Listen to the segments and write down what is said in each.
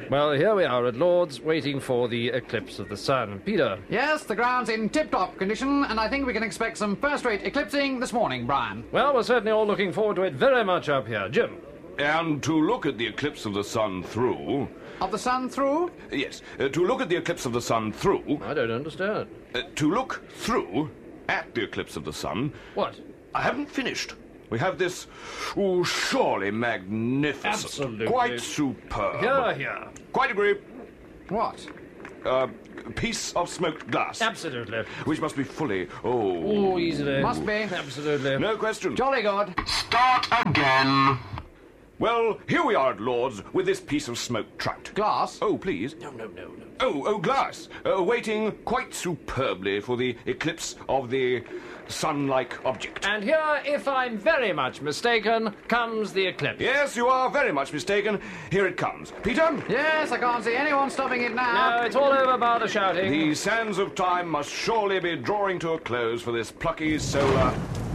Well, here we are at Lord's, waiting for the eclipse of the sun. Peter. Yes, the ground's in tip-top condition, and I think we can expect some first-rate eclipsing this morning, Brian. Well, we're certainly all looking forward to it very much up here. Jim. And to look at the eclipse of the sun through... Of the sun through? Yes, to look at the eclipse of the sun through... I don't understand. To look through at the eclipse of the sun... What? I haven't finished. We have this, surely magnificent. Absolutely. Quite superb. Here. Quite agree. What? Piece of smoked glass. Absolutely. Which must be fully... Oh, easily. Must be. Absolutely. No question. Jolly good. Start again. Well, here we are at Lord's with this piece of smoked trout. Glass? Oh, please. No. Oh, glass. Waiting quite superbly for the eclipse of the sun-like object. And here, if I'm very much mistaken, comes the eclipse. Yes, you are very much mistaken. Here it comes. Peter? Yes, I can't see anyone stopping it now. No, it's all over bar the shouting. The sands of time must surely be drawing to a close for this plucky solar...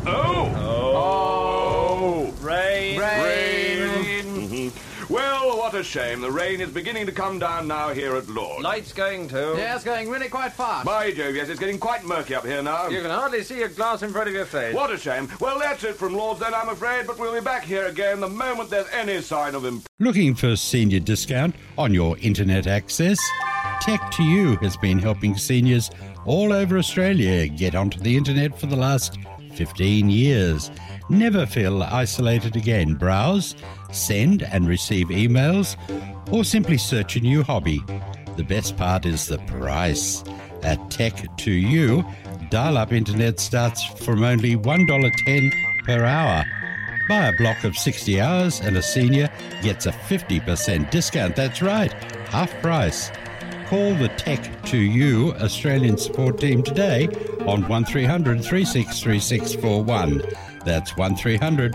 Oh! Rain. Rain. Well, what a shame. The rain is beginning to come down now here at Lord's. Light's going too. Yes, going really quite fast. By Jove, yes, it's getting quite murky up here now. You can hardly see a glass in front of your face. What a shame. Well, that's it from Lord's then, I'm afraid, but we'll be back here again the moment there's any sign of him. Looking for senior discount on your internet access? Tech2U has been helping seniors all over Australia get onto the internet for the last 15 years. Never feel isolated again. Browse, send and receive emails, or simply search a new hobby. The best part is the price. At Tech2U, dial-up internet starts from only $1.10 per hour. Buy a block of 60 hours and a senior gets a 50% discount. That's right, half price. Call the Tech2U Australian support team today on 1300 363641. That's 1300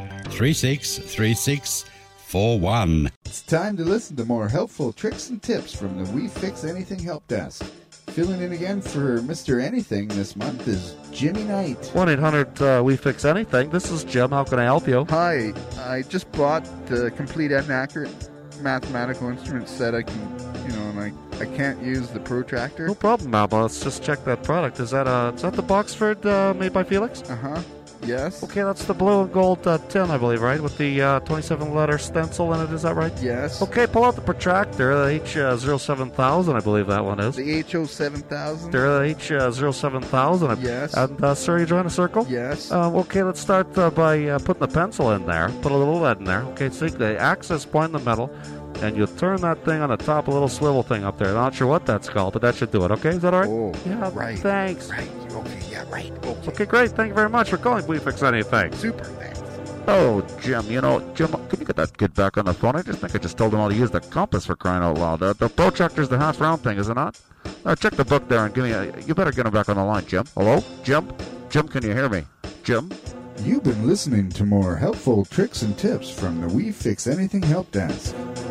363641. It's time to listen to more helpful tricks and tips from the We Fix Anything Help Desk. Filling in again for Mr. Anything this month is Jimmy Knight. 1-800-WE-FIX-ANYTHING. This is Jim. How can I help you? Hi, I just bought the complete and accurate mathematical instrument set. I can, and I can't use the protractor. No problem, Alba. Let's just check that product. Is that the Boxford made by Felix? Uh-huh. Yes. Okay, that's the blue and gold tin, I believe, right? With the 27-letter stencil in it, is that right? Yes. Okay, pull out the protractor, the H07000, I believe that one is. The HO7000? The H07000. Yes. And, sir, you drawing a circle? Yes. Okay, let's start by putting the pencil in there. Put a little lead in there. Okay, see the axis point in the middle. And you turn that thing on the top, a little swivel thing up there. I'm not sure what that's called, but that should do it, okay? Is that all right? Oh, yeah, right. Thanks. Right. Okay, yeah, right. Okay, great. Thank you very much for calling We Fix Anything. Super, thanks. Oh, Jim, Jim, can you get that kid back on the phone? I just told him how to use the compass for crying out loud. The protractor's the half-round thing, is it not? Check the book there and you better get him back on the line, Jim. Hello? Jim? Jim, can you hear me? Jim? You've been listening to more helpful tricks and tips from the We Fix Anything Help Desk.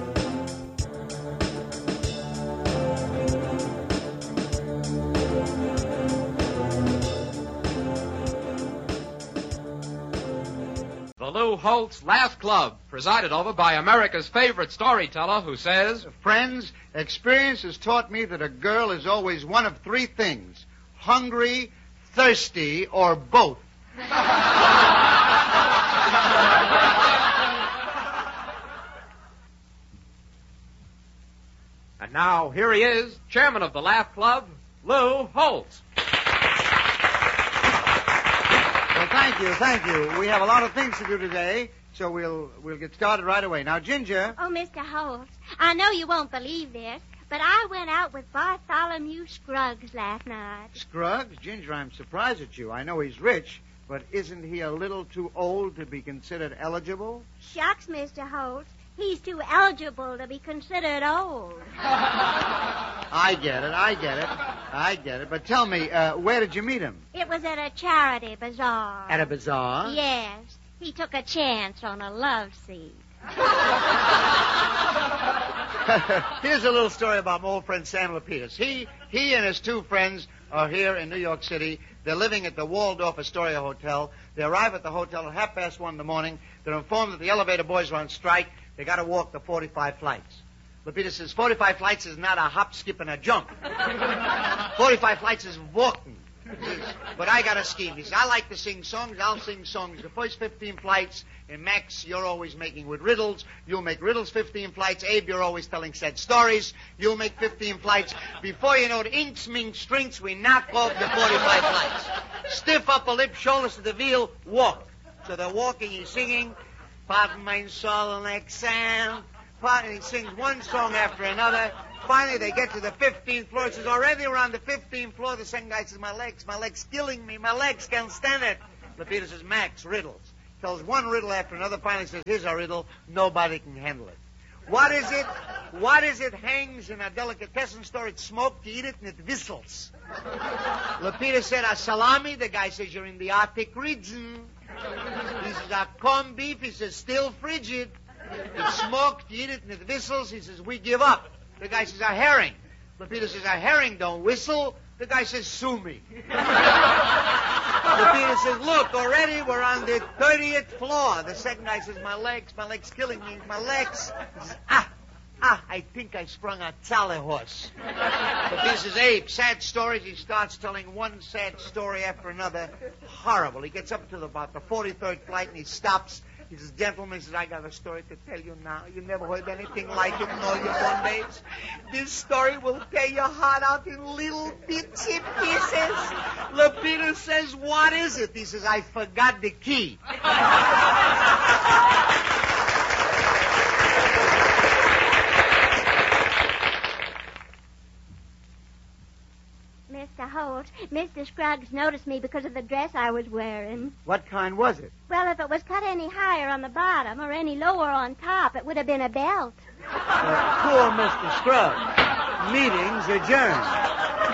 Lou Holt's Laugh Club, presided over by America's favorite storyteller who says, Friends, experience has taught me that a girl is always one of three things: hungry, thirsty, or both. And now, here he is, chairman of the Laugh Club, Lou Holtz. Well, thank you. We have a lot of things to do today, so we'll get started right away. Now, Ginger. Oh, Mr. Holtz, I know you won't believe this, but I went out with Bartholomew Scruggs last night. Scruggs? Ginger, I'm surprised at you. I know he's rich, but isn't he a little too old to be considered eligible? Shucks, Mr. Holtz. He's too eligible to be considered old. I get it. But tell me, where did you meet him? It was at a charity bazaar. At a bazaar? Yes. He took a chance on a love seat. Here's a little story about my old friend Sam Lapidus. He and his two friends are here in New York City. They're living at the Waldorf Astoria Hotel. They arrive at the hotel at 1:30 in the morning. They're informed that the elevator boys are on strike. They got to walk the 45 flights. Lapidus says 45 flights is not a hop, skip, and a jump. 45 flights is walking. But I got a scheme. He says, I like to sing songs. I'll sing songs. The first 15 flights, and Max, you're always making with riddles. You'll make riddles 15 flights. Abe, you're always telling sad stories. You'll make 15 flights. Before you know it, inks, minks, strinks, we knock off the 45 flights. Stiff upper lip, shoulders to the wheel, walk. So they're walking, he's singing, Pardon my solemn accent. He sings one song after another. Finally, they get to the 15th floor. He says, already around the 15th floor, the second guy says, my leg's killing me. My legs can't stand it. Lapidus says, Max, riddles. Tells one riddle after another. Finally says, here's a riddle. Nobody can handle it. What is it? What is it hangs in a delicatessen store? It's smoked. You eat it and it whistles. Lapidus said, a salami. The guy says, you're in the Arctic region. He says, a corned beef. He says, still frigid. It's smoked. You eat it and it whistles. He says, we give up. The guy says, a herring. Lapidus says, a herring don't whistle. The guy says, sue me. Lapidus says, look, already we're on the 30th floor. The second guy says, my leg's killing me. My legs. He says, I think I sprung a tally horse. Lapidus says, Abe, sad stories. He starts telling one sad story after another. Horrible. He gets up to about the 43rd flight and he stops. He says, gentlemen, he says, I got a story to tell you now. You never heard anything like it in all your born days. This story will tear your heart out in little bitsy pieces. Lapidus says, what is it? He says, I forgot the key. Mr. Holt, Mr. Scruggs noticed me because of the dress I was wearing. What kind was it? Well, if it was cut any higher on the bottom or any lower on top, it would have been a belt. Poor Mr. Scruggs. Meeting's adjourned.